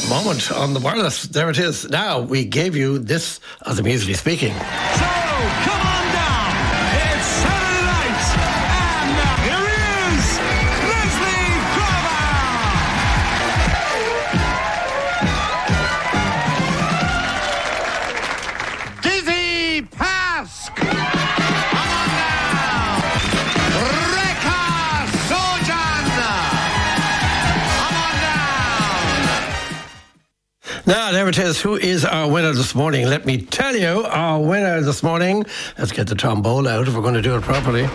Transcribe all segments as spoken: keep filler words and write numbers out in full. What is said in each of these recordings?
moment on the wireless. There it is. Now, we gave you this as I'm usually speaking. So, come on down. It's Saturday night. And uh, here he is, Leslie Grover. Dizzy Pask. Come on down. Rekha Sojan. Come on down. Now, there it is. Who is our winner this morning? Let me tell you, our winner this morning. Let's get the trombone out if we're going to do it properly.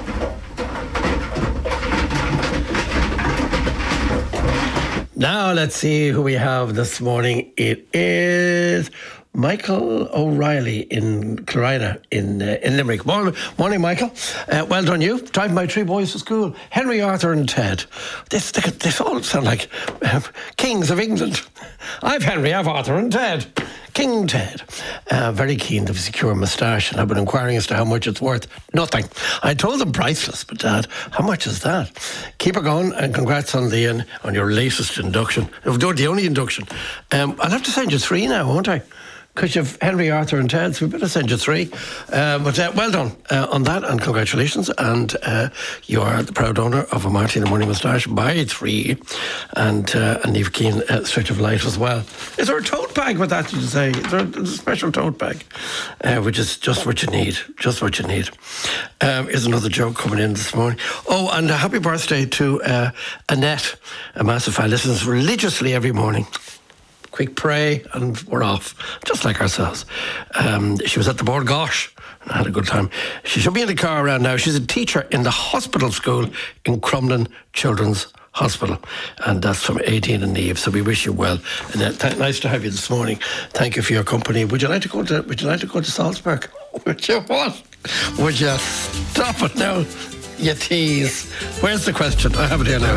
Now, let's see who we have this morning. It is Michael O'Reilly in Clarina in uh, in Limerick. Morning, morning Michael. Uh, well done you. Driving my three boys to school. Henry, Arthur and Ted. This, this all sound like uh, kings of England. I've Henry, I've Arthur and Ted. King Ted. Uh, very keen to secure a moustache, and I've been inquiring as to how much it's worth. Nothing. I told them priceless, but Dad, how much is that? Keep it going, and congrats on the uh, on your latest induction. The only induction. Um, I'll have to send you three now, won't I? Because you've Henry, Arthur and Ted, so we better send you three. Uh, but uh, well done uh, on that, and congratulations. And uh, you are the proud owner of a Marty the Morning Moustache by three, and uh, and Niamh Keane uh, Stretch of Light as well. Is there a tote bag with that, did you say? Is there a special tote bag? Uh, which is just what you need, just what you need. Um, here's another joke coming in this morning. Oh, and a happy birthday to uh, Annette, a massive fan, listens religiously every morning. Quick pray and we're off, just like ourselves. Um, she was at the board, gosh, and I had a good time. She should be in the car around now. She's a teacher in the hospital school in Crumlin Children's Hospital, and that's from eighteen and Niamh. So we wish you well, and uh, th- nice to have you this morning. Thank you for your company. Would you like to go to Would you like to go to Salzburg? Would you what? Would you stop it now? You tease. Where's the question? I have it here now.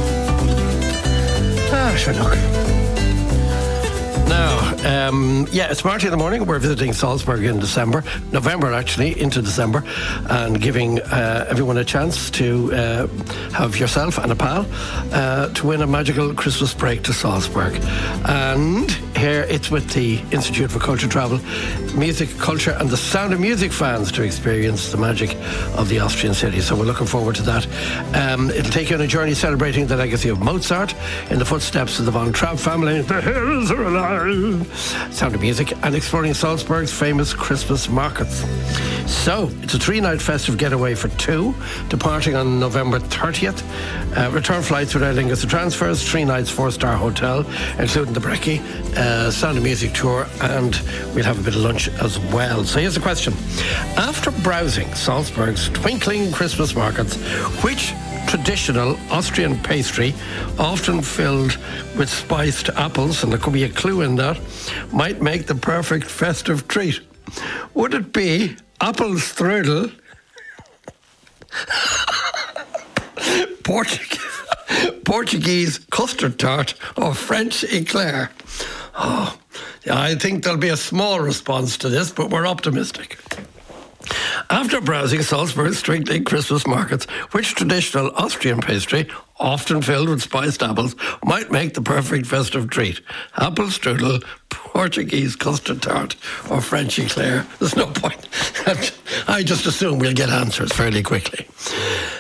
Ah, sure, look. Now, um, yeah, it's Marty in the Morning. We're visiting Salzburg in December, November actually, into December, and giving uh, everyone a chance to uh, have yourself and a pal uh, to win a magical Christmas break to Salzburg. And here it's with the Institute for Culture Travel, Music, Culture and the Sound of Music fans to experience the magic of the Austrian city. So we're looking forward to that. Um, it'll take you on a journey celebrating the legacy of Mozart in the footsteps of the Von Trapp family. The hills are alive. Sound of Music, and exploring Salzburg's famous Christmas markets. So, it's a three-night festive getaway for two, departing on November thirtieth. Uh, return flights with Aer Lingus transfers, three nights, four-star hotel, including the Brekkie, uh, Sound of Music tour, and we'll have a bit of lunch as well. So here's the question. After browsing Salzburg's twinkling Christmas markets, which traditional Austrian pastry, often filled with spiced apples, and there could be a clue in that, might make the perfect festive treat? Would it be apple strudel, Portuguese, Portuguese custard tart, or French eclair? Oh, yeah, I think there'll be a small response to this, but we're optimistic. After browsing Salzburg's twinkling Christmas markets, which traditional Austrian pastry, often filled with spiced apples, might make the perfect festive treat? Apple strudel, Portuguese custard tart, or French eclair? There's no point. I just assume we'll get answers fairly quickly.